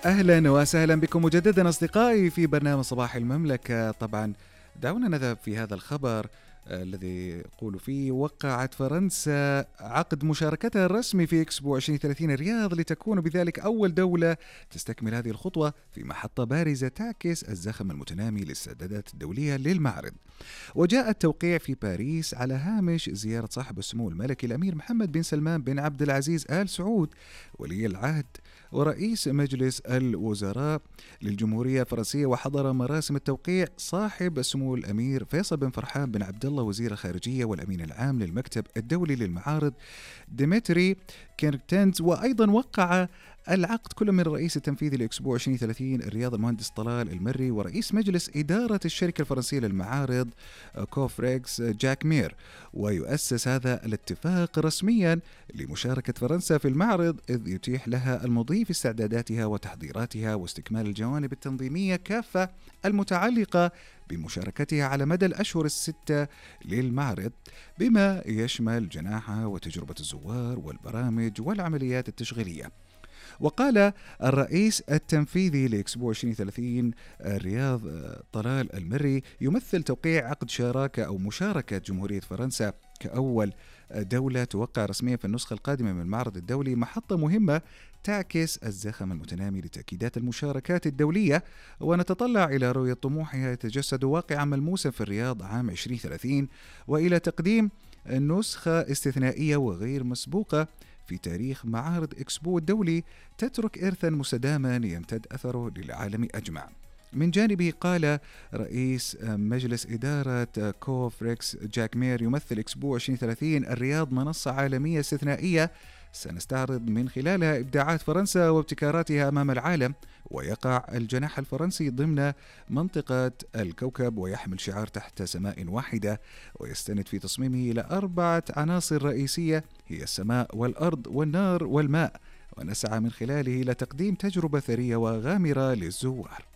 أهلا وسهلا بكم مجددا أصدقائي في برنامج صباح المملكة. طبعا دعونا نذهب في هذا الخبر الذي يقول فيه: وقعت فرنسا عقد مشاركتها الرسمي في إكسبو 2030 الرياض، لتكون بذلك أول دولة تستكمل هذه الخطوة في محطة بارزة تعكس الزخم المتنامي للاستعدادات الدولية للمعرض. وجاء التوقيع في باريس على هامش زيارة صاحب السمو الملكي الأمير محمد بن سلمان بن عبد العزيز آل سعود ولي العهد ورئيس مجلس الوزراء للجمهورية الفرنسية. وحضر مراسم التوقيع صاحب السمو الأمير فيصل بن فرحان بن عبد الله وزير الخارجية والأمين العام للمكتب الدولي للمعارض ديمتري كيرتنز. وأيضا وقع العقد كل من الرئيس التنفيذي لإكسبو 2030 الرياض المهندس طلال المري ورئيس مجلس إدارة الشركة الفرنسية للمعارض كوفريكس جاك مير. ويؤسس هذا الاتفاق رسميا لمشاركة فرنسا في المعرض، إذ يتيح لها المضي في استعداداتها وتحضيراتها واستكمال الجوانب التنظيمية كافة المتعلقة بمشاركتها على مدى الأشهر الستة للمعرض، بما يشمل جناحها وتجربة الزوار والبرامج والعمليات التشغيلية. وقال الرئيس التنفيذي لإكسبو 2030 الرياض طلال المري: يمثل توقيع عقد شراكة أو مشاركة جمهورية فرنسا كأول دولة توقع رسميا في النسخة القادمة من المعرض الدولي محطة مهمة تعكس الزخم المتنامي لتأكيدات المشاركات الدولية، ونتطلع إلى رؤية طموحها يتجسد واقعا ملموسا في الرياض عام 2030، وإلى تقديم نسخة استثنائية وغير مسبوقة في تاريخ معارض إكسبو الدولي تترك إرثا مستداما يمتد أثره للعالم أجمع. من جانبه قال رئيس مجلس إدارة كوفريكس جاك مير: يمثل إكسبو 2030 الرياض منصة عالمية استثنائية سنستعرض من خلالها إبداعات فرنسا وابتكاراتها أمام العالم. ويقع الجناح الفرنسي ضمن منطقة الكوكب ويحمل شعار تحت سماء واحدة، ويستند في تصميمه إلى 4 عناصر رئيسية هي السماء والأرض والنار والماء، ونسعى من خلاله إلى تقديم تجربة ثرية وغامرة للزوار.